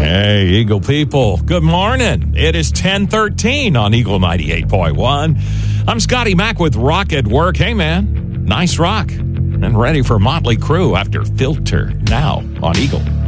Hey, Eagle people. Good morning. It is 10:13 on Eagle 98.1. I'm Scotty Mack with Rock at Work. Hey, man. Nice rock. And ready for Motley Crue after Filter now on Eagle